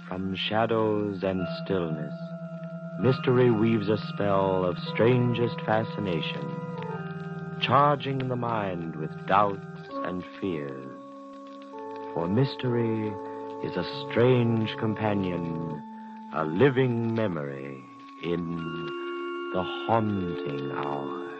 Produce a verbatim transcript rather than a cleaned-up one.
From shadows and stillness, mystery weaves a spell of strangest fascination, charging the mind with doubts and fears. For mystery is a strange companion, a living memory in the haunting hour.